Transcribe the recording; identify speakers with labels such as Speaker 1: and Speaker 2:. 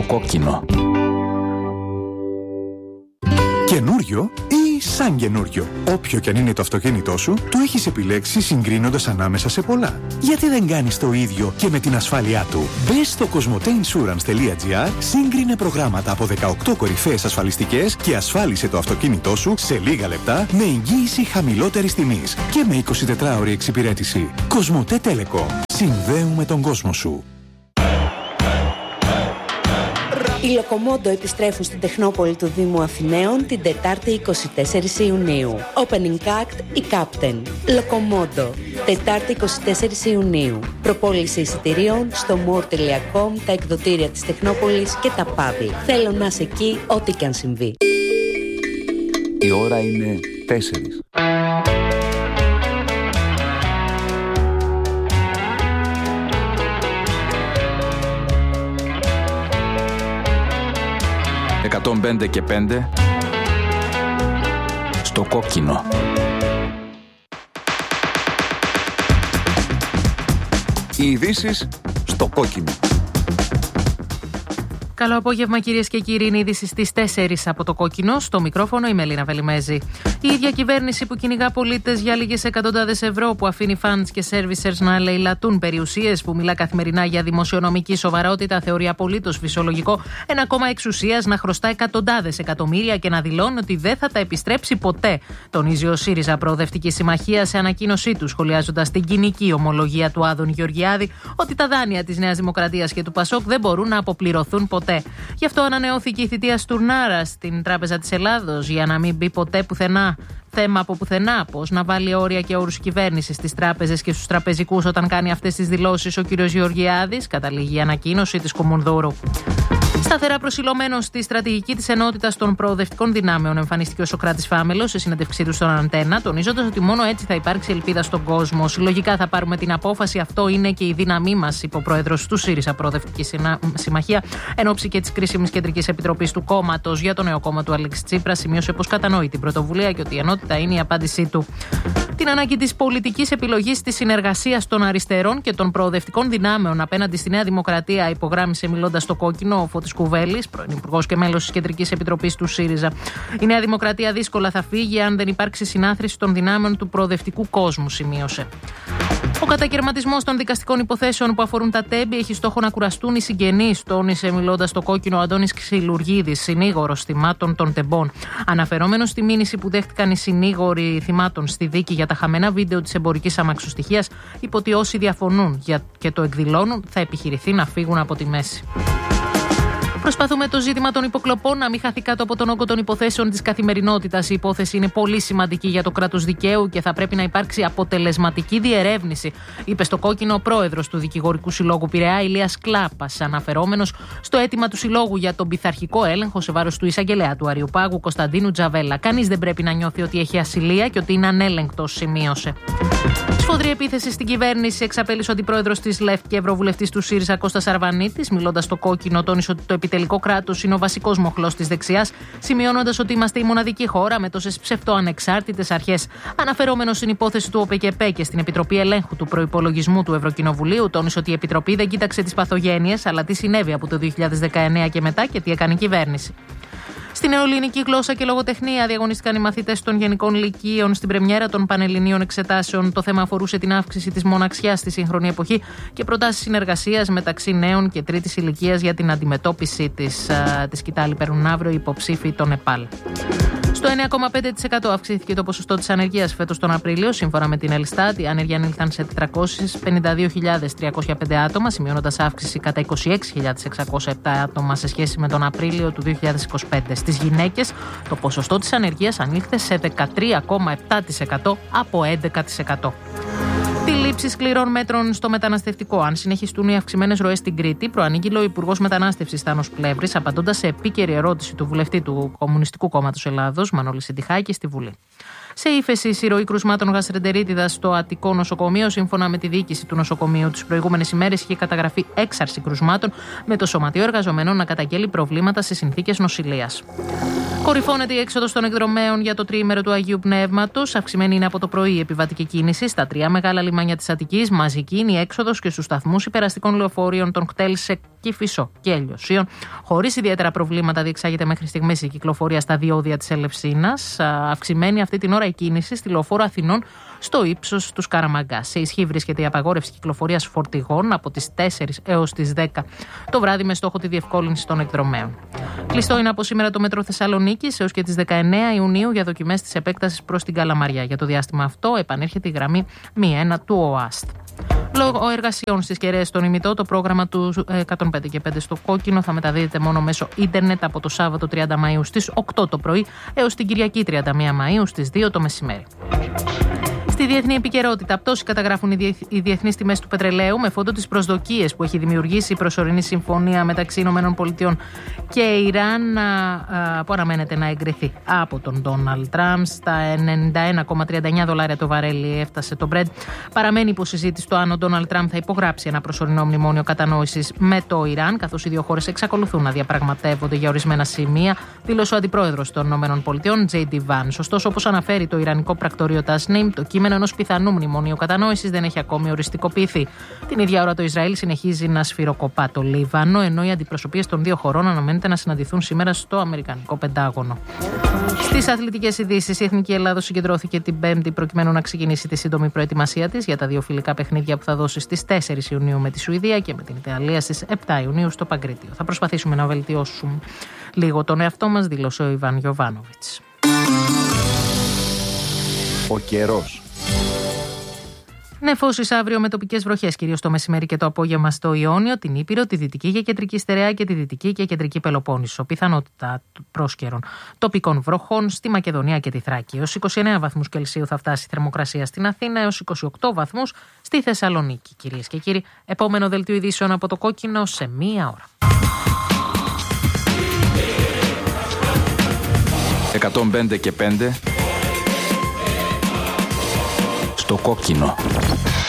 Speaker 1: Στο κόκκινο.
Speaker 2: Καινούριο ή σαν καινούριο. Όποιο κι αν είναι το αυτοκίνητό σου, το έχεις επιλέξει συγκρίνοντας ανάμεσα σε πολλά. Γιατί δεν κάνεις το ίδιο και με την ασφάλειά του? Μπες στο cosmoteinsurance.gr, σύγκρινε προγράμματα από 18 κορυφαίες ασφαλιστικές και ασφάλισε το αυτοκίνητό σου σε λίγα λεπτά με εγγύηση χαμηλότερης τιμής και με 24ωρη εξυπηρέτηση. Cosmote Telecom. Συνδέουμε τον κόσμο σου.
Speaker 3: Οι Λοκομόντο επιστρέφουν στην Τεχνόπολη του Δήμου Αθηναίων την Τετάρτη 24 Ιουνίου. Opening Act η Captain. Λοκομόντο. Τετάρτη 24 Ιουνίου. Προπόληση εισιτηρίων στο more.com, τα εκδοτήρια της Τεχνόπολης και τα παύλα. Θέλω να είσαι εκεί ό,τι και αν συμβεί.
Speaker 1: Η ώρα είναι 4. «105 και 5» στο κόκκινο. Οι ειδήσεις στο κόκκινο.
Speaker 4: Καλό απόγευμα, κυρίες και κύριοι. Είναι είδηση στις 4 από το κόκκινο. Στο μικρόφωνο η Μελίνα Βελιμέζη. Η ίδια κυβέρνηση που κυνηγά πολίτες για λίγες εκατοντάδες ευρώ, που αφήνει funds και servicers να λαιλατούν περιουσίες, που μιλά καθημερινά για δημοσιονομική σοβαρότητα, θεωρεί απολύτως φυσιολογικό ένα κόμμα εξουσίας να χρωστά εκατοντάδες εκατομμύρια και να δηλώνει ότι δεν θα τα επιστρέψει ποτέ. Τονίζει ο ΣΥΡΙΖΑ Προοδευτική Συμμαχία σε ανακοίνωσή του, σχολιάζοντας την κοινική ομολογία του Άδων Γεωργιάδη ότι τα δάνεια της Νέας Δημοκρατίας και του ΠΑΣΟΚ δεν μπορούν να αποπληρωθούν ποτέ. Γι' αυτό ανανεώθηκε η θητεία Στουρνάρα στην Τράπεζα της Ελλάδος, για να μην μπει ποτέ πουθενά θέμα από πουθενά, πως να βάλει όρια και όρους κυβέρνησης στις τράπεζες και στους τραπεζικούς όταν κάνει αυτές τις δηλώσεις ο κ. Γεωργιάδης, καταλήγει η ανακοίνωση της Κουμουνδούρου. Σταθερά προσιλωμένος στη στρατηγική της ενότητας των προοδευτικών δυνάμεων, εμφανίστηκε ο Σωκράτης Φάμελος σε συνέντευξή του στον Αντένα, τονίζοντας ότι μόνο έτσι θα υπάρξει ελπίδα στον κόσμο. Συλλογικά θα πάρουμε την απόφαση, αυτό είναι και η δύναμή μας, είπε ο πρόεδρος του ΣΥΡΙΖΑ Προοδευτική Συμμαχία, εν ώψη και της κρίσιμης κεντρικής επιτροπής του κόμματος για το νέο κόμμα του Αλέξη Τσίπρα. Σημείωσε πως κατανοεί την πρωτοβουλία και ότι η ενότητα είναι η απάντησή του. Την ανάγκη της πολιτικής επιλογής της συνεργασίας των αριστερών και των προοδευτικών δυνάμεων απέναντι στη Νέα Δημοκρατία υπογράμμισε, μιλώντας στο κόκκινο, ο Φώτης Κουβέλης, πρώην Υπουργός και μέλος της Κεντρικής Επιτροπής του ΣΥΡΙΖΑ. Η Νέα Δημοκρατία δύσκολα θα φύγει αν δεν υπάρξει συνάθρηση των δυνάμεων του προοδευτικού κόσμου, σημείωσε. Ο κατακαιρματισμός των δικαστικών υποθέσεων που αφορούν τα τέμπη έχει στόχο να κουραστούν οι συγγενείς, τόνισε μιλώντας στο κόκκινο ο Αντώνης Ξυλουργίδης, συνήγορος θυμάτων των τεμπών. Αναφερόμενος στη μήνυση που δέχτηκαν οι συνήγοροι θυμάτων στη δίκη για τα χαμένα βίντεο της εμπορικής αμαξοστοιχείας, είπε ότι όσοι διαφωνούν και το εκδηλώνουν θα επιχειρηθεί να φύγουν από τη μέση. Προσπαθούμε το ζήτημα των υποκλοπών να μην χαθεί κάτω από τον όγκο των υποθέσεων της καθημερινότητας. Η υπόθεση είναι πολύ σημαντική για το κράτος δικαίου και θα πρέπει να υπάρξει αποτελεσματική διερεύνηση, είπε στο κόκκινο ο πρόεδρος του Δικηγορικού Συλλόγου Πειραιά, Ηλίας Κλάπας, αναφερόμενος στο αίτημα του Συλλόγου για τον πειθαρχικό έλεγχο σε βάρος του εισαγγελέα του Αριουπάγου Κωνσταντίνου Τζαβέλα. Κανείς δεν πρέπει να νιώθει ότι έχει ασυλία και ότι είναι ανέλεγκτος, σημείωσε. Σφοδρή επίθεση στην κυβέρνηση εξαπέλυσε ο αντιπρόεδρος της ΛΕΦ και ευρωβουλευτής του ΣΥΡΙΖΑ Κώστας Αρβανίτης, μιλώντας στο κόκκινο, τόνισε ότι το επιτελικό κράτος είναι ο βασικός μοχλός της δεξιάς, σημειώνοντας ότι είμαστε η μοναδική χώρα με τόσες ψευτοανεξάρτητες αρχές. Αναφερόμενος στην υπόθεση του ΟΠΕΚΕΠΕ και στην Επιτροπή Ελέγχου του Προϋπολογισμού του Ευρωκοινοβουλίου, τόνισε ότι η Επιτροπή δεν κοίταξε τις παθογένειες, αλλά τι συνέβη από το 2019 και μετά και τι έκανε η κυβέρνηση. Στην νεοελληνική γλώσσα και λογοτεχνία διαγωνίστηκαν οι μαθητές των Γενικών Λυκείων στην πρεμιέρα των Πανελληνίων Εξετάσεων. Το θέμα αφορούσε την αύξηση της μοναξιάς στη σύγχρονη εποχή και προτάσεις συνεργασίας μεταξύ νέων και τρίτης ηλικίας για την αντιμετώπιση της σκητάλη περνούν αύριο οι υποψήφοι των ΕΠΑΛ. Στο 9,5% αυξήθηκε το ποσοστό της ανεργίας φέτος τον Απρίλιο. Σύμφωνα με την Ελστάτ, οι άνεργοι ανήλθαν σε 452.305 άτομα, σημειώνοντας αύξηση κατά 26.607 άτομα σε σχέση με τον Απρίλιο του 2025. Στις γυναίκες, το ποσοστό της ανεργίας ανήλθε σε 13,7% από 11%. Τη λήψη σκληρών μέτρων στο μεταναστευτικό. Αν συνεχιστούν οι αυξημένες ροές στην Κρήτη, προανήγγειλε ο Υπουργός Μετανάστευσης Θάνος Πλεύρης, απαντώντας σε επίκαιρη ερώτηση του βουλευτή του Κομμουνιστικού Κόμματος Ελλάδος, Μανώλη Συντιχάκη, στη Βουλή. Σε ύφεση η ροή κρουσμάτων γαστρεντερίτιδας στο Αττικό νοσοκομείο. Σύμφωνα με τη διοίκηση του νοσοκομείου, τις προηγούμενες ημέρες είχε καταγραφεί έξαρση κρουσμάτων, με το Σωματείο Εργαζομένων να καταγγέλει προβλήματα σε συνθήκες νοσηλείας. Κορυφώνεται η έξοδος των εκδρομέων για το τριήμερο του Αγίου Πνεύματος. Αυξημένη είναι από το πρωί η επιβατική κίνηση στα 3 μεγάλα λιμάνια της Αττικής. Μαζική είναι η έξοδος και στους σταθμούς υπεραστικών λεωφορείων των κτέλ σε Κηφισό και Ελιοσίων. Χωρίς ιδιαίτερα προβλήματα διεξάγεται μέχρι στιγμής η κυκλοφορία στα διόδια της Ελευσίνας. Αυξημένη αυτή την ώρα η κίνηση στη λεωφόρο Αθηνών στο ύψος του Σκαραμαγκά. Σε ισχύ βρίσκεται η απαγόρευση κυκλοφορίας φορτηγών από τις 4 έως τις 10 το βράδυ με στόχο τη διευκόλυνση των εκδρομέων. Κλειστό είναι από σήμερα το μέτρο Θεσσαλονίκης έως και τις 19 Ιουνίου για δοκιμές της επέκτασης προς την Καλαμαριά. Για το διάστημα αυτό επανέρχεται η γραμμή μη 1 του ΟΑΣΤ. Λόγω εργασιών στις Κεραίες στον ημιτό, το πρόγραμμα του 105 και 5 στο Κόκκινο θα μεταδίδεται μόνο μέσω ίντερνετ από το Σάββατο 30 Μαΐου στις 8 το πρωί έως την Κυριακή 31 Μαΐου στις 2 το μεσημέρι. Στη διεθνή επικαιρότητα, πτώση καταγράφουν οι διεθνείς τιμές του πετρελαίου με φόντο τις προσδοκίες που έχει δημιουργήσει η προσωρινή συμφωνία μεταξύ ΗΠΑ και Ιράν που αναμένεται να εγκριθεί από τον Ντόναλντ Τραμπ. Στα $91,39 το βαρέλι έφτασε το Brent. Παραμένει υποσυζήτηση το αν ο Ντόναλντ Τραμπ θα υπογράψει ένα προσωρινό μνημόνιο κατανόησης με το Ιράν, καθώς οι δύο χώρες εξακολουθούν να διαπραγματεύονται για ορισμένα σημεία, δήλωσε ο αντιπρόεδρος των ΗΠΑ, J.D. Vance. Ωστόσο, όπως αναφέρει το Ιρανικό πρακτορείο Tasnim, το κείμενο ενός πιθανού μνημονίου κατανόησης δεν έχει ακόμη οριστικοποιηθεί. Την ίδια ώρα το Ισραήλ συνεχίζει να σφυροκοπά το Λίβανο, ενώ οι αντιπροσωπείες των δύο χωρών αναμένεται να συναντηθούν σήμερα στο Αμερικανικό Πεντάγωνο. Στις αθλητικές ειδήσεις, η Εθνική Ελλάδος συγκεντρώθηκε την Πέμπτη προκειμένου να ξεκινήσει τη σύντομη προετοιμασία της για τα δύο φιλικά παιχνίδια που θα δώσει στις 4 Ιουνίου με τη Σουηδία και με την Ιταλία στις 7 Ιουνίου στο Παγκρίτιο. Θα προσπαθήσουμε να βελτιώσουμε λίγο τον εαυτό μας, δήλωσε ο Ιβάν Γιοβάνοβιτς.
Speaker 1: Ο καιρός.
Speaker 4: Νεφώσεις αύριο με τοπικές βροχές, κυρίως το μεσημέρι και το απόγευμα στο Ιόνιο, την Ήπειρο, τη Δυτική και Κεντρική Στερεά και τη Δυτική και Κεντρική Πελοπόννησο. Πιθανότητα πρόσκαιρων τοπικών βροχών στη Μακεδονία και τη Θράκη. Έως 29 βαθμούς Κελσίου θα φτάσει η θερμοκρασία στην Αθήνα, έως 28 βαθμούς στη Θεσσαλονίκη. Κυρίες και κύριοι, επόμενο δελτίο ειδήσεων από το Κόκκινο σε 1 ώρα.
Speaker 1: 105 και 5 στο Κόκκινο.